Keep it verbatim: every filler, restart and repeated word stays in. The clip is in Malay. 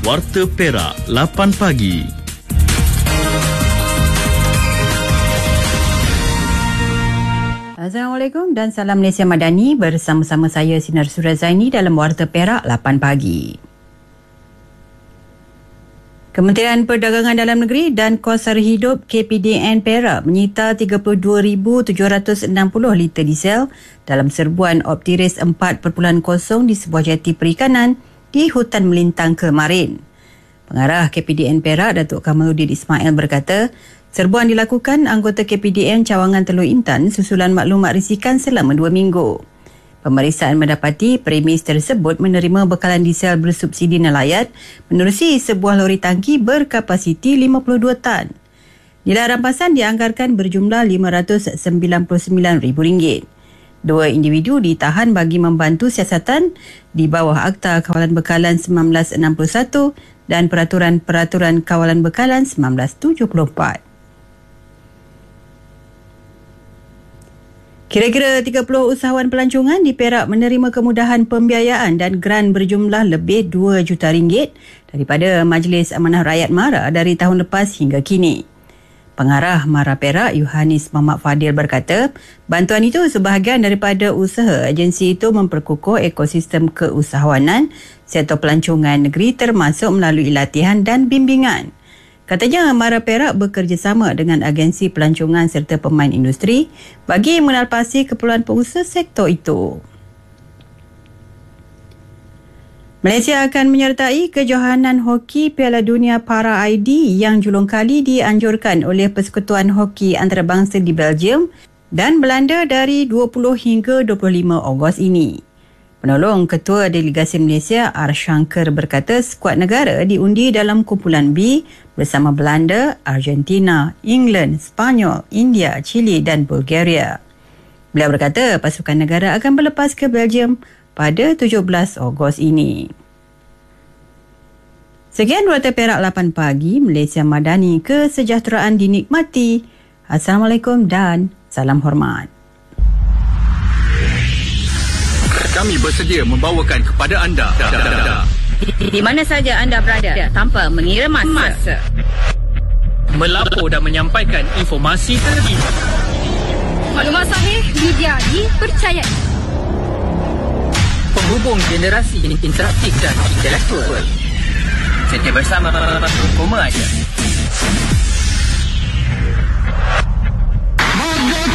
Warta Perak lapan pagi. Assalamualaikum dan salam Malaysia Madani, bersama-sama saya Sinar Surazaini dalam Warta Perak lapan pagi. Kementerian Perdagangan Dalam Negeri dan Kos Sara Hidup K P D N Perak menyita tiga puluh dua ribu tujuh ratus enam puluh liter diesel dalam serbuan Optiris empat titik kosong di sebuah jeti perikanan di Hutan Melintang kemarin. Pengarah K P D N Perak Datuk Kamaluddin Ismail berkata, serbuan dilakukan anggota K P D N Cawangan Teluk Intan susulan maklumat risikan selama dua minggu. Pemeriksaan mendapati premis tersebut menerima bekalan diesel bersubsidi nelayat menerusi sebuah lori tangki berkapasiti lima puluh dua tan. Nilai rampasan dianggarkan berjumlah lima ratus sembilan puluh sembilan ribu ringgit. Dua individu ditahan bagi membantu siasatan di bawah Akta Kawalan Bekalan seribu sembilan ratus enam puluh satu dan Peraturan-Peraturan Kawalan Bekalan seribu sembilan ratus tujuh puluh empat. Kira-kira tiga puluh usahawan pelancongan di Perak menerima kemudahan pembiayaan dan geran berjumlah lebih dua juta ringgit daripada Majlis Amanah Rakyat MARA dari tahun lepas hingga kini. Pengarah MARA Perak, Yohanis Mamat Fadil berkata, bantuan itu sebahagian daripada usaha agensi itu memperkukuh ekosistem keusahawanan sektor pelancongan negeri termasuk melalui latihan dan bimbingan. Katanya, MARA Perak bekerjasama dengan agensi pelancongan serta pemain industri bagi mengenalpasti keperluan pengusaha sektor itu. Malaysia akan menyertai kejohanan hoki Piala Dunia Para I D yang julung kali dianjurkan oleh Persekutuan Hoki Antarabangsa di Belgium dan Belanda dari dua puluh hingga dua puluh lima Ogos ini. Penolong Ketua Delegasi Malaysia R. Shankar berkata skuad negara diundi dalam kumpulan B bersama Belanda, Argentina, England, Sepanyol, India, Chile dan Bulgaria. Beliau berkata pasukan negara akan berlepas ke Belgium pada tujuh belas Ogos ini. Sekian Warta Perak lapan pagi, Malaysia Madani, kesejahteraan dinikmati. Assalamualaikum dan salam hormat. Kami bersedia membawakan kepada anda di, di mana saja anda berada tanpa mengira masa. masa. Melapor dan menyampaikan informasi terkini. Maklumat sahih, media dipercayai. Penghubung generasi interaktif dan intelektual. Setia bersama Koma aja.